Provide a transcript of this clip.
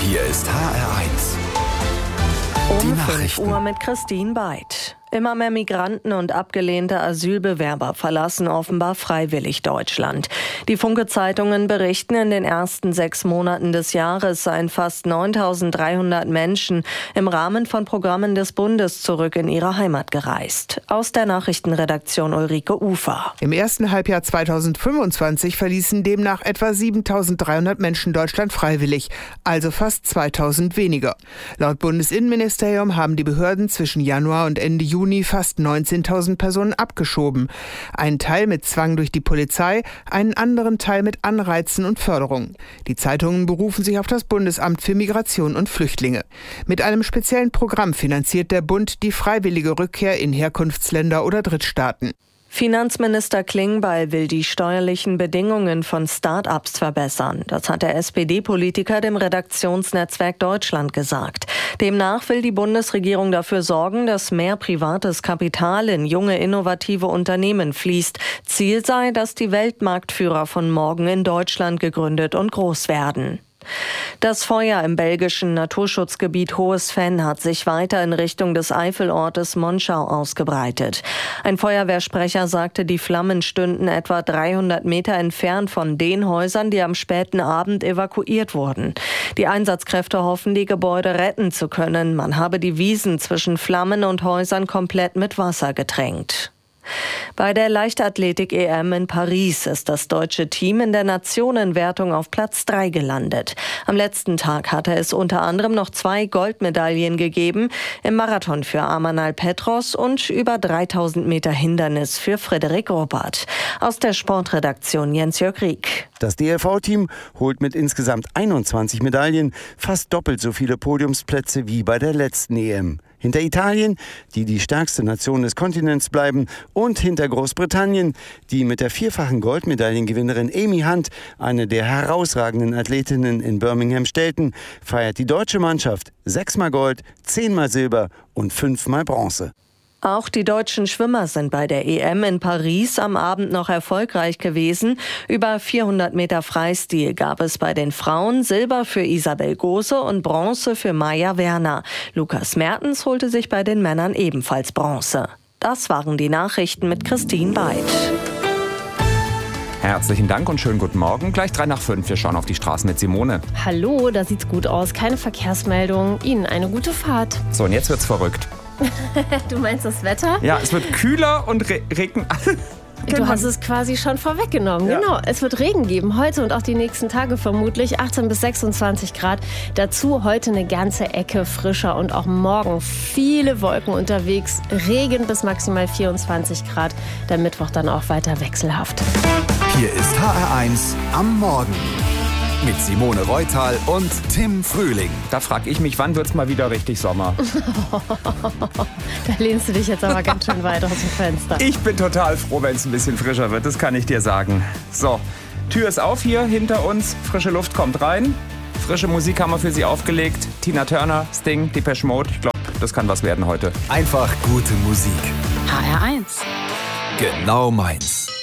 Hier ist HR1. Um 5 Uhr mit Christine Beid. Immer mehr Migranten und abgelehnte Asylbewerber verlassen offenbar freiwillig Deutschland. Die Funke-Zeitungen berichten, in den ersten 6 Monaten des Jahres seien fast 9.300 Menschen im Rahmen von Programmen des Bundes zurück in ihre Heimat gereist. Aus der Nachrichtenredaktion Ulrike Ufer. Im ersten Halbjahr 2025 verließen demnach etwa 7.300 Menschen Deutschland freiwillig, also fast 2.000 weniger. Laut Bundesinnenministerium haben die Behörden zwischen Januar und Ende Juni fast 19.000 Personen abgeschoben. Einen Teil mit Zwang durch die Polizei, einen anderen Teil mit Anreizen und Förderung. Die Zeitungen berufen sich auf das Bundesamt für Migration und Flüchtlinge. Mit einem speziellen Programm finanziert der Bund die freiwillige Rückkehr in Herkunftsländer oder Drittstaaten. Finanzminister Klingbeil will die steuerlichen Bedingungen von Start-ups verbessern. Das hat der SPD-Politiker dem Redaktionsnetzwerk Deutschland gesagt. Demnach will die Bundesregierung dafür sorgen, dass mehr privates Kapital in junge, innovative Unternehmen fließt. Ziel sei, dass die Weltmarktführer von morgen in Deutschland gegründet und groß werden. Das Feuer im belgischen Naturschutzgebiet Hohes Venn hat sich weiter in Richtung des Eifelortes Monschau ausgebreitet. Ein Feuerwehrsprecher sagte, die Flammen stünden etwa 300 Meter entfernt von den Häusern, die am späten Abend evakuiert wurden. Die Einsatzkräfte hoffen, die Gebäude retten zu können. Man habe die Wiesen zwischen Flammen und Häusern komplett mit Wasser getränkt. Bei der Leichtathletik-EM in Paris ist das deutsche Team in der Nationenwertung auf Platz 3 gelandet. Am letzten Tag hatte es unter anderem noch 2 Goldmedaillen gegeben, im Marathon für Amanal Petros und über 3.000 Meter Hindernis für Frederik Ruppert. Aus der Sportredaktion Jens-Jörg Rieck. Das DLV-Team holt mit insgesamt 21 Medaillen fast doppelt so viele Podiumsplätze wie bei der letzten EM. Hinter Italien, die die stärkste Nation des Kontinents bleiben, und hinter Großbritannien, die mit der 4-fachen Goldmedaillengewinnerin Amy Hunt, eine der herausragenden Athletinnen in Birmingham stellten, feiert die deutsche Mannschaft 6-mal Gold, 10-mal Silber und 5-mal Bronze. Auch die deutschen Schwimmer sind bei der EM in Paris am Abend noch erfolgreich gewesen. Über 400 Meter Freistil gab es bei den Frauen Silber für Isabel Gose und Bronze für Maja Werner. Lukas Mertens holte sich bei den Männern ebenfalls Bronze. Das waren die Nachrichten mit Christine Beid. Herzlichen Dank und schönen guten Morgen. Gleich 3:05. Wir schauen auf die Straßen mit Simone. Hallo, da sieht's gut aus. Keine Verkehrsmeldung. Ihnen eine gute Fahrt. So, und jetzt wird's verrückt. Du meinst das Wetter? Ja, es wird kühler und regnet. Du hast es quasi schon vorweggenommen. Ja. Genau, es wird Regen geben heute und auch die nächsten Tage vermutlich. 18 bis 26 Grad. Dazu heute eine ganze Ecke frischer und auch morgen viele Wolken unterwegs. Regen bis maximal 24 Grad. Der Mittwoch dann auch weiter wechselhaft. Hier ist HR1 am Morgen. Mit Simone Reutal und Tim Frühling. Da frage ich mich, wann wird's mal wieder richtig Sommer? Da lehnst du dich jetzt aber ganz schön weit aus dem Fenster. Ich bin total froh, wenn es ein bisschen frischer wird, das kann ich dir sagen. So, Tür ist auf hier hinter uns, frische Luft kommt rein. Frische Musik haben wir für Sie aufgelegt. Tina Turner, Sting, Depeche Mode. Ich glaube, das kann was werden heute. Einfach gute Musik. HR1. Genau meins.